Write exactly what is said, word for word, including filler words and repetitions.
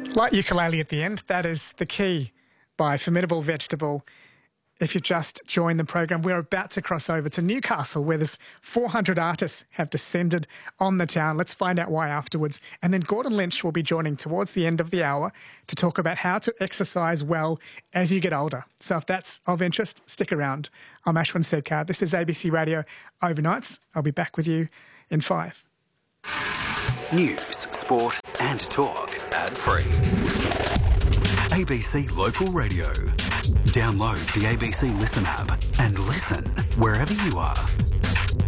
Light ukulele at the end. That is The Key by Formidable Vegetable. If you've just joined the program, we're about to cross over to Newcastle, where there's four hundred artists have descended on the town. Let's find out why afterwards. And then Gordon Lynch will be joining towards the end of the hour to talk about how to exercise well as you get older. So if that's of interest, stick around. I'm Ashwin Sedkar. This is A B C Radio Overnights. I'll be back with you in five. News, sport and talk. Ad-free. A B C Local Radio. Download the A B C Listen app and listen wherever you are.